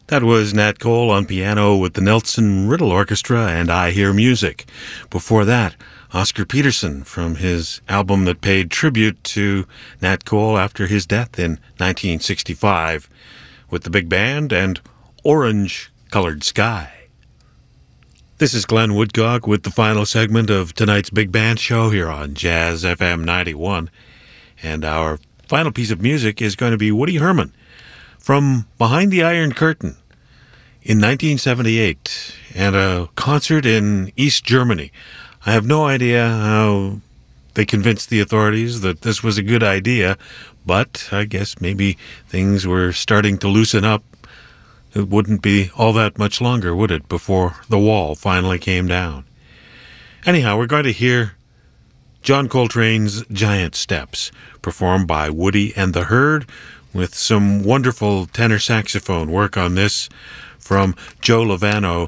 That was Nat Cole on piano with the Nelson Riddle Orchestra and I Hear Music. Before that, Oscar Peterson from his album that paid tribute to Nat Cole after his death in 1965 with the big band and Orange Colored Sky. This is Glenn Woodcock with the final segment of tonight's Big Band Show here on Jazz FM 91. And our final piece of music is going to be Woody Herman from Behind the Iron Curtain in 1978 and a concert in East Germany. I have no idea how they convinced the authorities that this was a good idea, but I guess maybe things were starting to loosen up. It wouldn't be all that much longer, would it, before the wall finally came down. Anyhow, we're going to hear John Coltrane's Giant Steps, performed by Woody and the Herd, with some wonderful tenor saxophone work on this from Joe Lovano